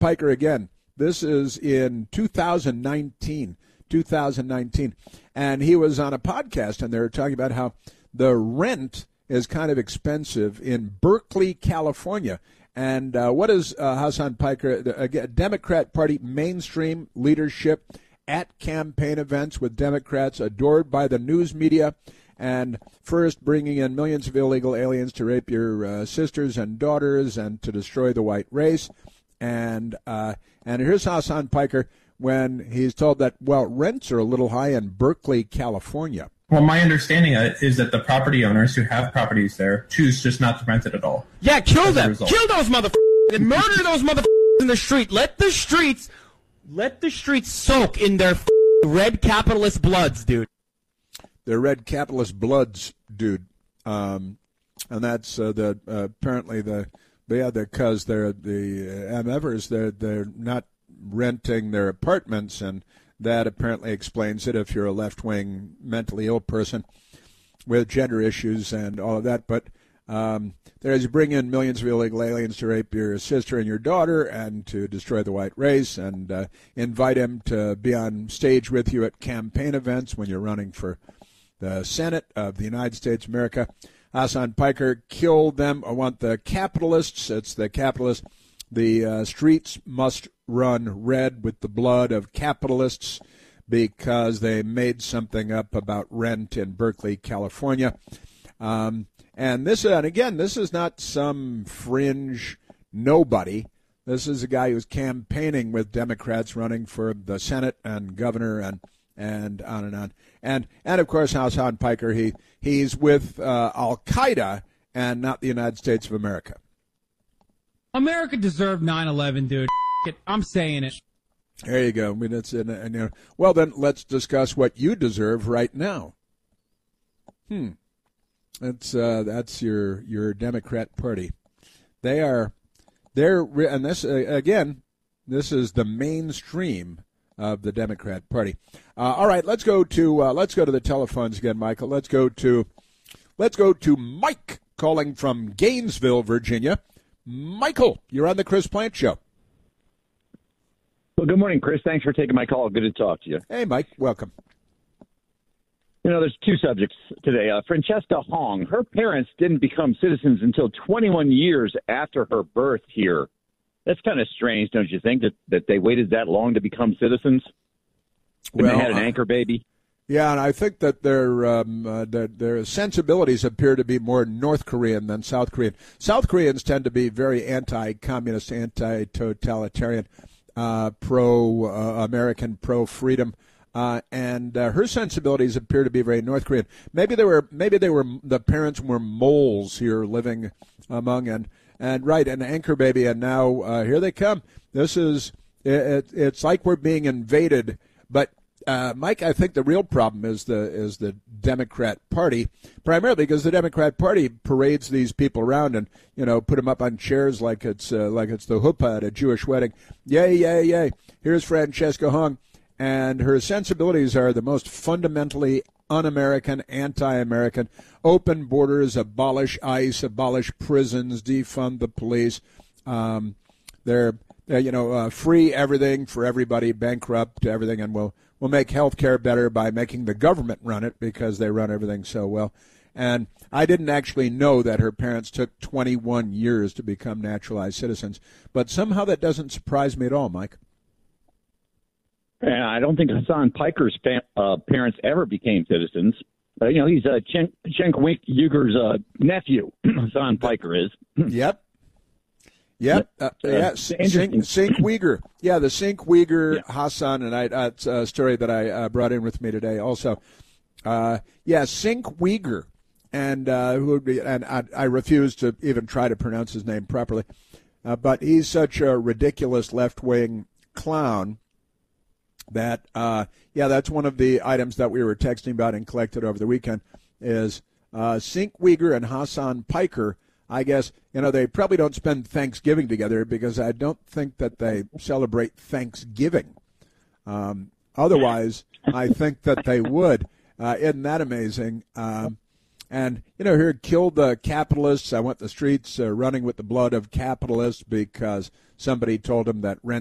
Piker again. This is in 2019, and he was on a podcast, and they were talking about how the rent is kind of expensive in Berkeley, California. And what is Hasan Piker, Democrat Party mainstream leadership at campaign events with Democrats, adored by the news media, and first bringing in millions of illegal aliens to rape your sisters and daughters and to destroy the white race. And here's Hasan Piker when he's told that, well, rents are a little high in Berkeley, California. Well, my understanding is that the property owners who have properties there choose just not to rent it at all. Yeah, kill them. Kill those motherfuckers and murder those motherfuckers in the street. Let the streets soak in their red capitalist bloods, dude. Their red capitalist bloods, dude. And that's apparently because they're the MFers, they're not renting their apartments, and that apparently explains it if you're a left-wing mentally ill person with gender issues and all of that. But there's you bring in millions of illegal aliens to rape your sister and your daughter and to destroy the white race, and invite him to be on stage with you at campaign events when you're running for the Senate of the United States of America. Hasan Piker killed them. I want the capitalists. It's the capitalists. The streets must run red with the blood of capitalists because they made something up about rent in Berkeley, California. And again, this is not some fringe nobody. This is a guy who's campaigning with Democrats running for the Senate and governor and on and on. And of course, Hasan Piker, he's with Al-Qaeda and not the United States of America. America deserved 9/11, dude. I'm saying it. There you go. I mean, well, then let's discuss what you deserve right now. That's your Democrat Party. And this again, this is the mainstream of the Democrat Party. All right, let's go to the telephones again, Michael. Let's go to Mike calling from Gainesville, Virginia. Michael, you're on the Chris Plante Show. Well, good morning, Chris. Thanks for taking my call. Good to talk to you. Hey, Mike. Welcome. There's two subjects today. Francesca Hong, her parents didn't become citizens until 21 years after her birth here. That's kind of strange, don't you think, that they waited that long to become citizens when they had an anchor baby? Yeah, and I think that their sensibilities appear to be more North Korean than South Korean. South Koreans tend to be very anti-communist, anti-totalitarian, pro-American, pro-freedom, and her sensibilities appear to be very North Korean. Maybe the parents were moles here living among an anchor baby, and now here they come. This is it's like we're being invaded, but. Mike, I think the real problem is the Democrat Party, primarily because the Democrat Party parades these people around and put them up on chairs like it's the huppah at a Jewish wedding. Yay, yay, yay! Here's Francesca Hong, and her sensibilities are the most fundamentally un-American, anti-American. Open borders, abolish ICE, abolish prisons, defund the police. They're free everything for everybody, bankrupt everything, and we'll make health care better by making the government run it because they run everything so well. And I didn't actually know that her parents took 21 years to become naturalized citizens, but somehow that doesn't surprise me at all, Mike. I don't think Hasan Piker's parents ever became citizens. He's Cenk Uyghur's nephew. Hasan Piker is. Yep. Yep. Cenk Uyghur. Yeah, the Cenk Uyghur Hasan, and that's a story that I brought in with me today also. Cenk Uyghur, and who would be, and I refuse to even try to pronounce his name properly, but he's such a ridiculous left-wing clown that, that's one of the items that we were texting about and collected over the weekend is Cenk Uyghur and Hasan Piker. I guess, they probably don't spend Thanksgiving together because I don't think that they celebrate Thanksgiving. Otherwise, I think that they would. Isn't that amazing? And, here, killed the capitalists. I went the streets running with the blood of capitalists because somebody told him that rent